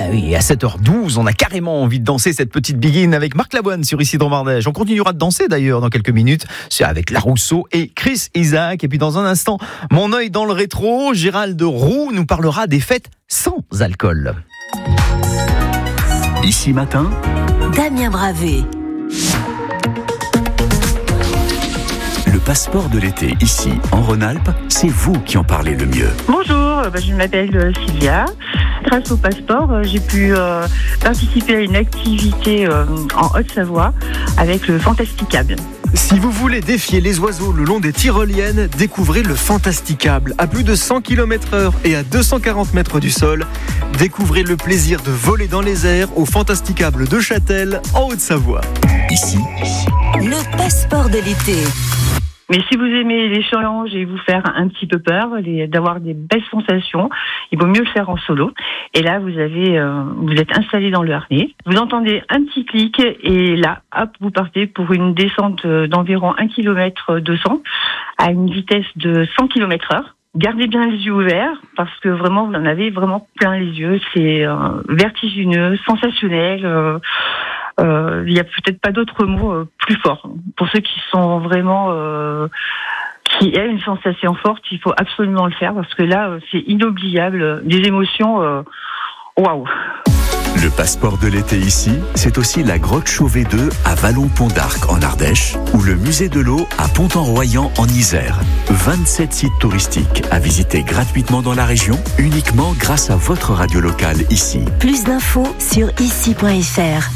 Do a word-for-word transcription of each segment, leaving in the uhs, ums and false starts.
oui, à sept heures douze, on a carrément envie de danser cette petite biguine avec Marc Lavoine sur Ici dans Ardèche. On continuera de danser d'ailleurs dans quelques minutes. C'est avec La Rousseau et Chris Isaak. Et puis dans un instant, mon œil dans le rétro, Gérald Roux nous parlera des fêtes sans alcool. Ici matin, Damien Bravé. Le passeport de l'été, ici, en Rhône-Alpes, c'est vous qui en parlez le mieux. Bonjour, je m'appelle Sylvia. Grâce au passeport, j'ai pu euh, participer à une activité euh, en Haute-Savoie avec le Fantasticable. Si vous voulez défier les oiseaux le long des tyroliennes, découvrez le Fantasticable. À plus de cent kilomètres heure et à deux cent quarante mètres du sol, découvrez le plaisir de voler dans les airs au Fantasticable de Châtel, en Haute-Savoie. Ici, Le passeport de l'été. Mais si vous aimez les challenges et vous faire un petit peu peur, les, d'avoir des belles sensations, il vaut mieux le faire en solo. Et là, vous avez, euh, vous êtes installé dans le harnais. Vous entendez un petit clic et là, hop, vous partez pour une descente d'environ un kilomètre deux cents à une vitesse de cent kilomètres heure. Gardez bien les yeux ouverts parce que vraiment, vous en avez vraiment plein les yeux. C'est euh, vertigineux, sensationnel. Euh, Il euh, n'y a peut-être pas d'autres mots euh, plus forts. Pour ceux qui sont vraiment, euh, qui aiment une sensation forte, il faut absolument le faire parce que là, euh, c'est inoubliable. Des émotions, waouh. Wow. le passeport de l'été ici, c'est aussi la grotte Chauvet deux à Vallon-Pont d'Arc en Ardèche ou le musée de l'eau à Pont-en-Royan en Isère. vingt-sept sites touristiques à visiter gratuitement dans la région, uniquement grâce à votre radio locale ici. Plus d'infos sur ici point f r.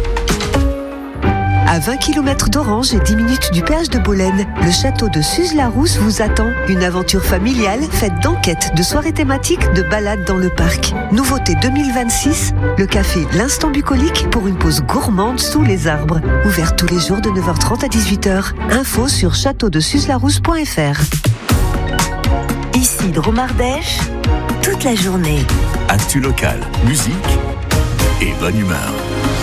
À vingt kilomètres d'Orange et dix minutes du péage de Bolène, le château de Suze-la-Rousse vous attend. Une aventure familiale faite d'enquêtes, de soirées thématiques, de balades dans le parc. Nouveauté deux mille vingt-six, le café L'Instant Bucolique pour une pause gourmande sous les arbres. Ouvert tous les jours de neuf heures trente à dix-huit heures. Info sur château de suze la rousse point f r. Ici Drôme Ardèche, toute la journée. Actu local, musique et bonne humeur.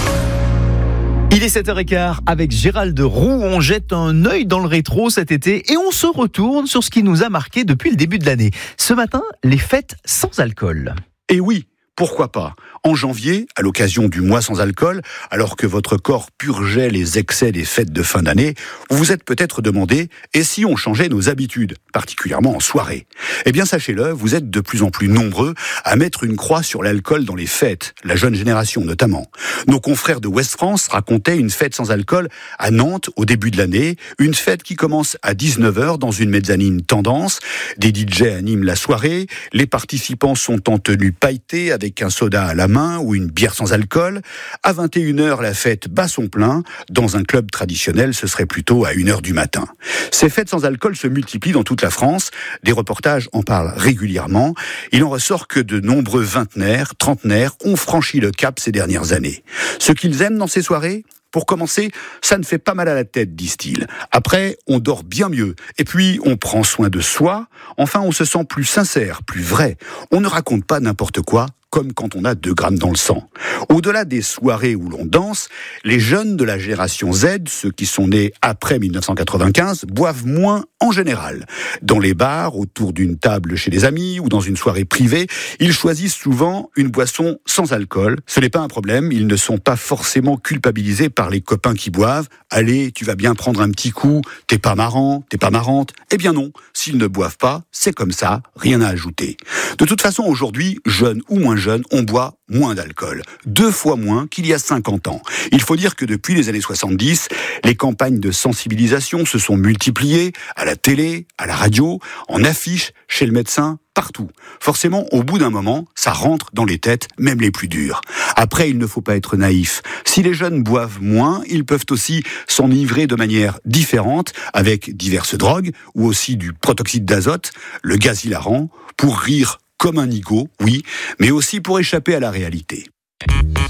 Il est sept heures quinze avec Gérald Roux. On jette un œil dans le rétro cet été et on se retourne sur ce qui nous a marqué depuis le début de l'année. Ce matin, les fêtes sans alcool. Et oui, pourquoi pas ? En janvier, à l'occasion du mois sans alcool, alors que votre corps purgeait les excès des fêtes de fin d'année, vous vous êtes peut-être demandé « et si on changeait nos habitudes ?» particulièrement en soirée. Eh bien, sachez-le, vous êtes de plus en plus nombreux à mettre une croix sur l'alcool dans les fêtes, la jeune génération notamment. Nos confrères de Ouest France racontaient une fête sans alcool à Nantes au début de l'année, une fête qui commence à dix-neuf heures dans une mezzanine tendance. Des D J animent la soirée, les participants sont en tenue pailletée avec un soda à la main ou une bière sans alcool. À vingt et une heures, la fête bat son plein. Dans un club traditionnel, ce serait plutôt à une heure du matin. Ces fêtes sans alcool se multiplient dans toute la France. Des reportages en parlent régulièrement. Il en ressort que de nombreux vingtenaires, trentenaires ont franchi le cap ces dernières années. Ce qu'ils aiment dans ces soirées ? Pour commencer, ça ne fait pas mal à la tête, disent-ils. Après, on dort bien mieux. Et puis, on prend soin de soi. Enfin, on se sent plus sincère, plus vrai. On ne raconte pas n'importe quoi, comme quand on a deux grammes dans le sang. Au-delà des soirées où l'on danse, les jeunes de la génération Z, ceux qui sont nés après dix-neuf cent quatre-vingt-quinze, boivent moins en général. Dans les bars, autour d'une table chez des amis ou dans une soirée privée, ils choisissent souvent une boisson sans alcool. Ce n'est pas un problème, ils ne sont pas forcément culpabilisés par les copains qui boivent. Allez, tu vas bien prendre un petit coup, t'es pas marrant, t'es pas marrante. Eh bien non, s'ils ne boivent pas, c'est comme ça, rien à ajouter. De toute façon, aujourd'hui, jeunes ou moins jeunes, on boit moins d'alcool. Deux fois moins qu'il y a cinquante ans. Il faut dire que depuis les années soixante-dix, les campagnes de sensibilisation se sont multipliées à la télé, à la radio, en affiches, chez le médecin, partout. Forcément, au bout d'un moment, ça rentre dans les têtes, même les plus dures. Après, il ne faut pas être naïf. Si les jeunes boivent moins, ils peuvent aussi s'enivrer de manière différente avec diverses drogues ou aussi du protoxyde d'azote, le gaz hilarant, pour rire comme un nigo, oui, mais aussi pour échapper à la réalité.